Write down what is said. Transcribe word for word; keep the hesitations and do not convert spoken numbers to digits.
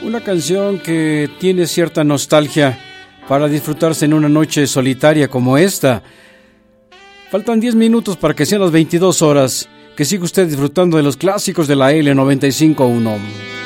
Una canción que tiene cierta nostalgia para disfrutarse en una noche solitaria como esta. Faltan diez minutos para que sean las veintidós horas. Que siga usted disfrutando de los clásicos de la L noventa y cinco punto uno.